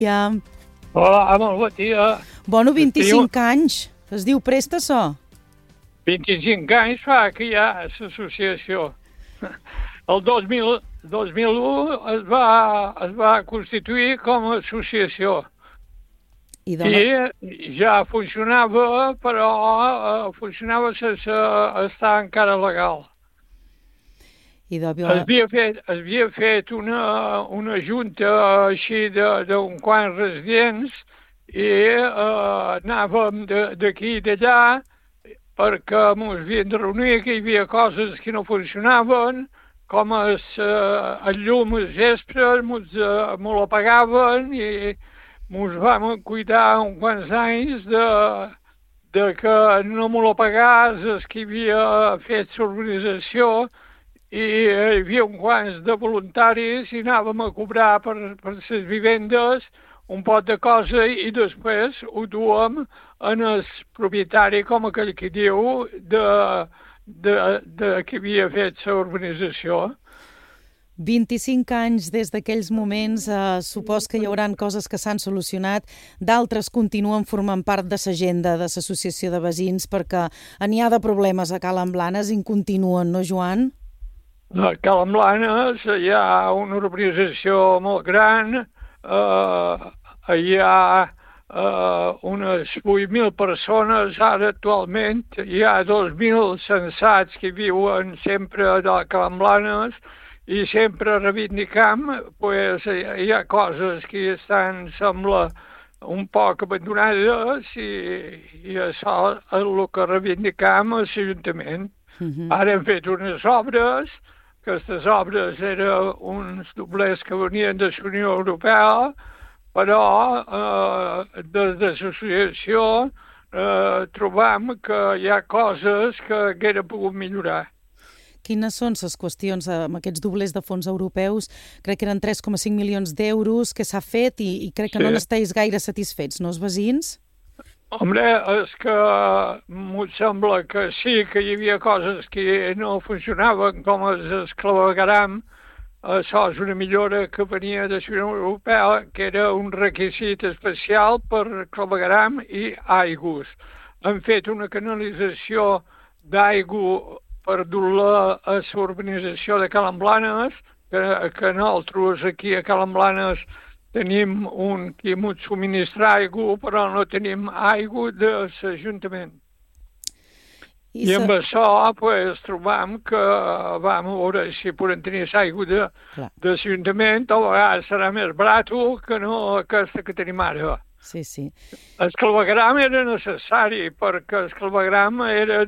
Ja. Hola, molt bon dia. Bueno, 25 anys. Es diu Presta So. 25 anys fa que hi ha l'associació. El 2001 es va constituir com a associació. I ja funcionava, però funcionava sense estar encara legal. Havia fet una junta així d'un quants residents i anàvem d'aquí i d'allà perquè ens havíem de reunir, que hi havia coses que no funcionaven, com el llum al vespre me l'apagaven i ens vam cuidar uns quants anys de que no me l'apagàs el que havia fet l'organització, i hi havia uns quants de voluntaris i anàvem a cobrar per les vivendes un pot de cosa i després ho duem en el propietari, com aquell que diu, de qui havia fet l'organització. 25 anys des d'aquells moments, supos que hi haurà coses que s'han solucionat, d'altres continuen formant part de l'agenda de l'associació de veïns perquè n'hi ha de problemes a Calen Blanes i en continuen, no, Joan? A Calen Blanes hi ha una urbanització molt gran, hi ha unes 8.000 persones ara actualment, hi ha 2.000 censats que viuen sempre a Calen Blanes i sempre reivindicam, pues, hi ha coses que estan, sembla, un poc abandonades i això és el que reivindicam a l'Ajuntament. Ara hem fet unes obres, que aquestes obres eren uns doblers que venien de la Unió Europea, però des de l'associació trobam que hi ha coses que haguera pogut millorar. Quines són les qüestions amb aquests doblers de fons europeus? Crec que eren 3,5 milions d'euros que s'ha fet i crec que no n'esteu gaire satisfets, no, els veïns? Hombre, és que m'ho sembla que sí, que hi havia coses que no funcionaven, com el clavegueram. Això és una millora que venia de la Unió Europea, que era un requisit especial per clavegueram i aigües. Han fet una canalització d'aigua per dur-la a l'urbanització de Calen Blanes, que nosaltres aquí a Calen Blanes tenim un que ens subministra aigua, però no tenim aigua de l'Ajuntament. I amb això pues, trobam que vam veure si podem tenir l'aigua de l'Ajuntament, a vegades serà més barat que no aquesta que tenim ara. Sí, sí. El clavegueram era necessari, perquè el clavegueram era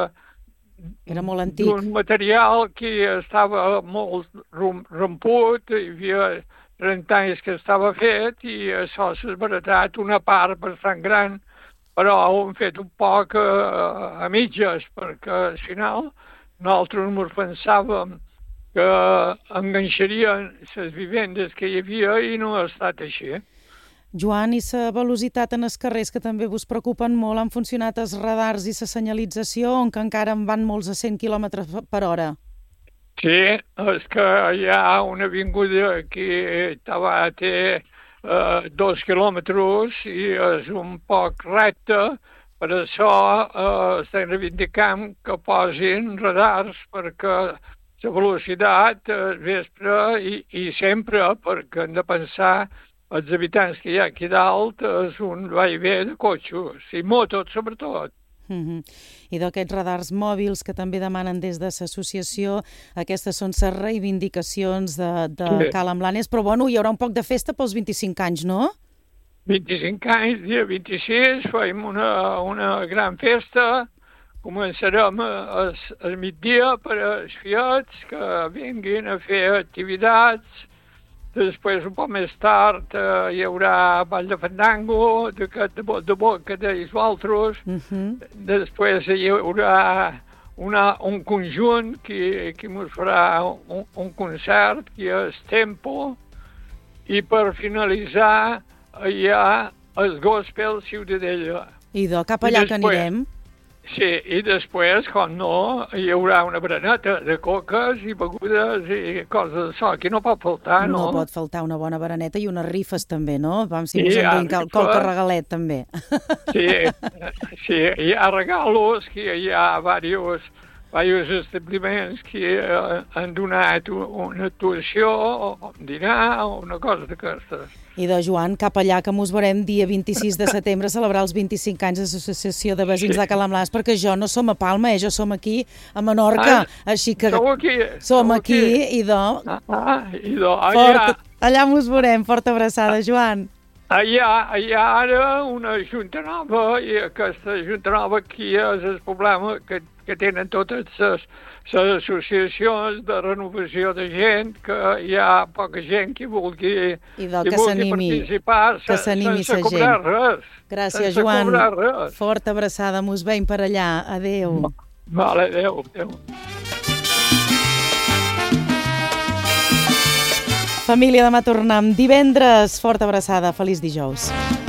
molt antic. D'un material que estava molt romput, hi havia 30 anys que estava fet i això s'ha esbaratat una part bastant gran, però ho hem fet un poc a mitges, perquè al final nosaltres ens pensàvem que enganxarien les vivendes que hi havia i no ha estat així. Joan, i la velocitat en els carrers, que també vos preocupen molt, han funcionat els radars i la senyalització, on que encara en van molts a 100 km per hora? Sí, és que hi ha una avinguda que té 2 quilòmetres i és un poc recte, per això estem reivindicant que posin radars perquè la velocitat al vespre i sempre, perquè hem de pensar els habitants que hi ha aquí dalt és un va i ve de cotxes i motos sobretot. I d'aquests radars mòbils que també demanen des de l'associació, aquestes són les reivindicacions de Calen Blanes, però bueno, hi haurà un poc de festa pels 25 anys, no? 25 anys, dia 26, fem una gran festa, començarem al migdia per als fiats que vinguin a fer activitats. Després, un poc més tard, hi haurà ball de fandango, de boca d'ells altres. Després hi haurà un conjunt que ens farà un concert, que és Tempo. I per finalitzar, hi ha el Gospel Ciutadella. I cap allà que anirem? sí, i després, com no, hi haurà una bereneta de coques i begudes i coses d'això. Aquí no pot faltar, no? No pot faltar una bona bereneta i unes rifes també, no? Vam, si Sí, mos hi ha enduim qualque regalet també. Sí, sí, hi ha regalos, que hi ha diversos establiments que han donat una actuació, o un dinar, o una cosa d'aquestes. I de Joan, cap allà que mos veurem dia 26 de setembre a celebrar els 25 anys de l'Associació de Veïns de Calamlàs, perquè jo no som a Palma, jo som aquí a Menorca, així que Sou aquí? som aquí i allà mos veurem. Forta abraçada, Joan. Hi ha ara una junta nova, i aquesta junta nova aquí és el problema que tenen totes les associacions de renovació de gent, que hi ha poca gent que vulgui participar sense cobrar res. Gràcies, Joan. Forta abraçada, mos veiem per allà. Adéu. Vale, adéu. Família, demà tornem divendres. Forta abraçada, feliç dijous.